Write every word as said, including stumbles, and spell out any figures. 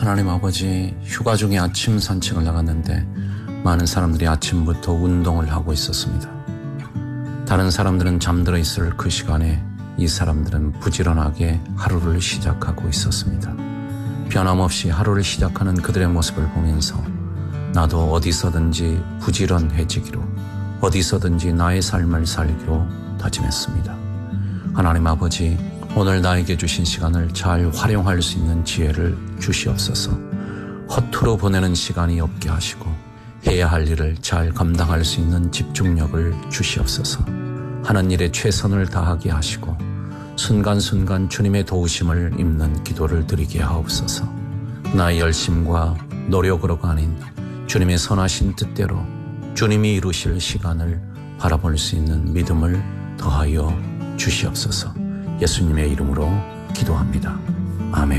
하나님 아버지, 휴가 중에 아침 산책을 나갔는데 많은 사람들이 아침부터 운동을 하고 있었습니다. 다른 사람들은 잠들어 있을 그 시간에 이 사람들은 부지런하게 하루를 시작하고 있었습니다. 변함없이 하루를 시작하는 그들의 모습을 보면서 나도 어디서든지 부지런해지기로, 어디서든지 나의 삶을 살기로 다짐했습니다. 하나님 아버지, 오늘 나에게 주신 시간을 잘 활용할 수 있는 지혜를 주시옵소서. 허투루 보내는 시간이 없게 하시고 해야 할 일을 잘 감당할 수 있는 집중력을 주시옵소서. 하는 일에 최선을 다하게 하시고 순간순간 주님의 도우심을 입는 기도를 드리게 하옵소서. 나의 열심과 노력으로가 아닌 주님의 선하신 뜻대로 주님이 이루실 시간을 바라볼 수 있는 믿음을 더하여 주시옵소서. 예수님의 이름으로 기도합니다.